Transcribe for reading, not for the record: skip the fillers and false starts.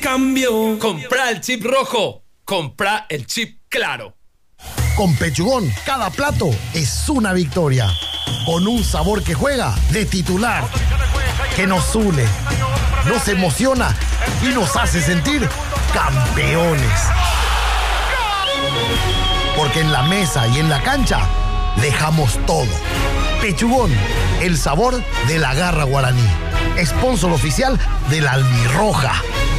cambio. Compra el chip rojo. Compra el chip claro. Con Pechugón, cada plato es una victoria. Con un sabor que juega de titular. Que nos une, nos emociona y nos hace sentir campeones. Porque en la mesa y en la cancha dejamos todo. Pechugón, el sabor de la garra guaraní. Sponsor oficial de la Albirroja.